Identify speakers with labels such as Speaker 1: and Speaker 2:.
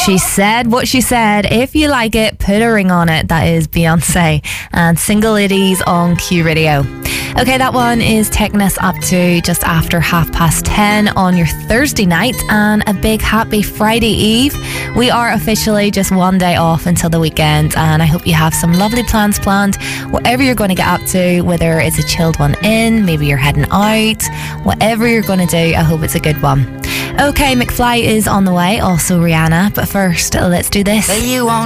Speaker 1: She said what she said. If you like it, put a ring on it. That is Beyonce and Single Ladies on Q Radio. Okay, that one is taking us up to just after 10:30 on your Thursday night, and a big happy Friday Eve. We are officially just one day off until the weekend, and I hope you have some lovely plans planned. Whatever you're going to get up to, whether it's a chilled one in, maybe you're heading out, whatever you're going to do, I hope it's a good one. Okay, McFly is on the way, also Rihanna, but first, let's do this.
Speaker 2: You won't